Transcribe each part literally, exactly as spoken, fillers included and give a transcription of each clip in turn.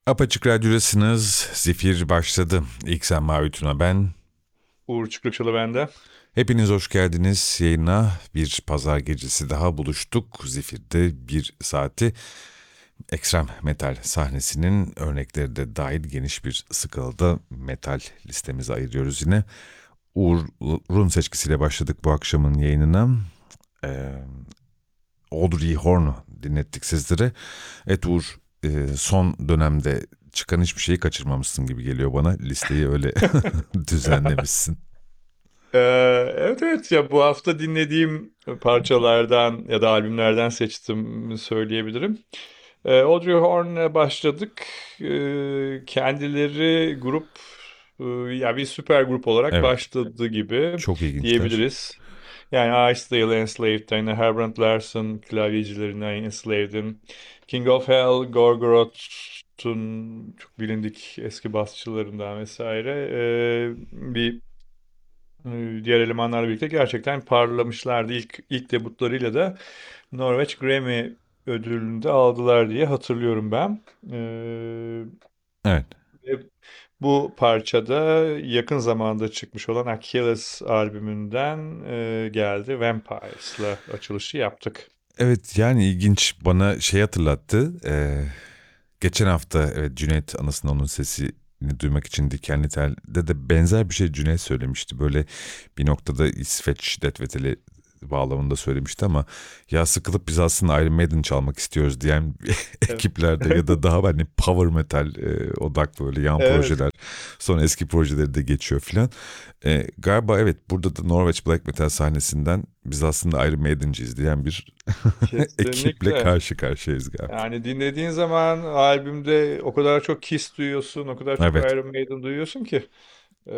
Apaçık Radyo'dasınız. Zifir başladı. İlk sen Mavi Tuna ben. Uğur Çıkırçalı bende. Hepiniz hoş geldiniz yayına. Bir pazar gecesi daha buluştuk. Zifir'de bir saati ekstrem metal sahnesinin örnekleri de dahil geniş bir skalada metal listemize ayırıyoruz yine. Uğur'un seçkisiyle başladık bu akşamın yayınına. Ee, Audrey Horn'u dinlettik sizlere. Evet Uğur, e, son dönemde çıkan hiçbir şeyi kaçırmamışsın gibi geliyor bana. Listeyi öyle düzenlemişsin. Ee, evet evet ya bu hafta dinlediğim parçalardan ya da albümlerden seçtim söyleyebilirim. Ee, Audrey Horne'la başladık. Ee, kendileri grup e, ya bir süper grup olarak Evet, başladı gibi çok ilginçler. diyebiliriz. Yani Ice Steel Enslaved'den yine Herbert Larson klavyecilerinden Enslaved'in King of Hell, Gorgoroth'un çok bilindik eski basçılarından vesaire ee, bir e, diğer elemanlarla birlikte gerçekten parlamışlardı. İlk, ilk debutlarıyla da Norveç Grammy ödülünü de aldılar diye hatırlıyorum ben. Ee, Evet. ve bu parçada yakın zamanda çıkmış olan Achilles albümünden e, geldi. Vampires'la açılışı yaptık. Evet, yani ilginç, bana şey hatırlattı. Ee, geçen hafta evet, Cüneyt Anasının Onun Sesini duymak için Dikenli Tel'de de benzer bir şey Cüneyt söylemişti. Böyle bir noktada İsveç death metal'i bağlamında söylemişti ama ya sıkılıp biz aslında Iron Maiden çalmak istiyoruz diyen Evet. ekiplerde ya da daha hani power metal e, odaklı böyle yan Evet, projeler, sonra eski projeleri de geçiyor filan. E, galiba evet, burada da Norveç Black Metal sahnesinden biz aslında Iron Maiden'ciyiz diyen bir ekiple kesinlikle. karşı karşıyayız galiba. Yani dinlediğin zaman albümde o kadar çok Kiss duyuyorsun, o kadar çok Evet. Iron Maiden duyuyorsun ki. Ee,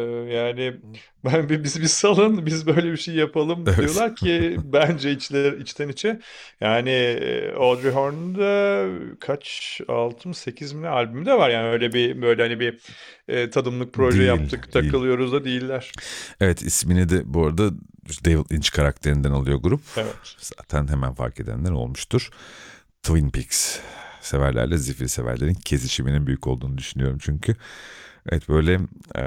yani ben bir biz bir salın biz böyle bir şey yapalım Evet. diyorlar ki bence içler içten içe yani e, Audrey Horne'da kaç altı mı sekiz mi ne albümü de var yani öyle bir böyle hani bir e, tadımlık proje Değil, yaptık değil. takılıyoruz da değiller. Evet, ismini de bu arada David Lynch karakterinden alıyor grup. Evet. Zaten hemen fark edenler olmuştur. Twin Peaks severlerle Zifiri severlerin kesişiminin büyük olduğunu düşünüyorum çünkü. Evet, böyle e,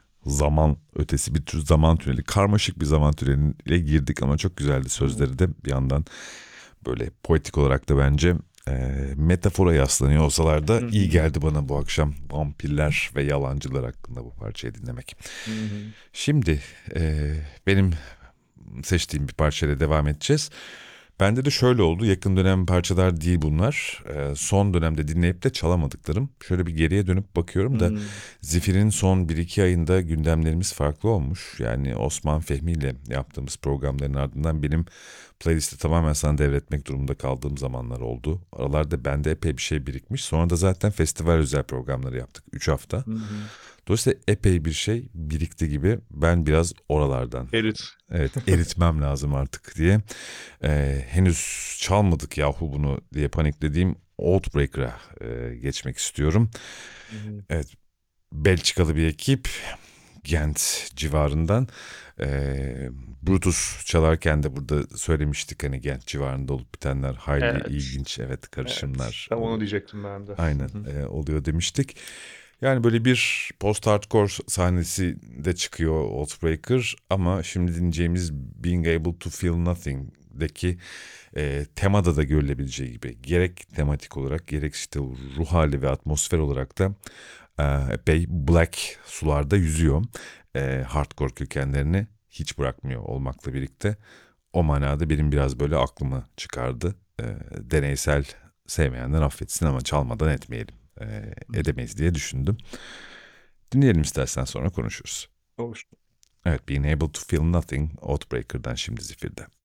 zaman ötesi bir tür zaman tüneli, karmaşık bir zaman tüneliyle girdik ama çok güzeldi sözleri de bir yandan, böyle poetik olarak da bence e, metafora yaslanıyor olsalar da Hı iyi hı. geldi bana bu akşam vampirler ve yalancılar hakkında bu parçayı dinlemek. Hı hı. Şimdi e, benim seçtiğim bir parçayla devam edeceğiz. Bende de şöyle oldu. Yakın dönem parçalar değil bunlar. Ee, son dönemde dinleyip de çalamadıklarım. Şöyle bir geriye dönüp bakıyorum da Hı. Zifir'in son bir iki ayında gündemlerimiz farklı olmuş. Yani Osman Fehmi ile yaptığımız programların ardından benim playlisti tamamen sana devretmek durumunda kaldığım zamanlar oldu. Aralarda bende epey bir şey birikmiş. Sonra da zaten festival özel programları yaptık. Üç hafta. Hı hı. Dolayısıyla epey bir şey birikti gibi. Ben biraz oralardan, Erit. evet, eritmem lazım artık diye. Ee, henüz çalmadık yahu bunu diye paniklediğim Oathbreaker'a e, geçmek istiyorum. Hı hı. Evet, Belçikalı bir ekip, Gent civarından. Ee, Brutus çalarken de burada söylemiştik, hani Gent civarında olup bitenler hayli Evet. ilginç, evet, Evet. karışımlar Tam onu oluyor. diyecektim ben de. Hı Aynen hı. e, oluyor demiştik. Yani böyle bir post hardcore sahnesi de çıkıyor Oathbreaker, ama şimdi dinleyeceğimiz Being Able to Feel Nothing'deki e, temada da görülebileceği gibi, gerek tematik olarak gerek işte ruh hali ve atmosfer olarak da e, epey black sularda yüzüyor. E, hardcore kökenlerini hiç bırakmıyor olmakla birlikte. O manada benim biraz böyle aklımı çıkardı. E, deneysel sevmeyenler affetsin ama çalmadan etmeyelim, e, Hı. edemeyiz diye düşündüm. Dinleyelim istersen, sonra konuşuruz. Olur. Evet, Being Able to Feel Nothing, Oathbreaker'dan şimdi Zifir'de.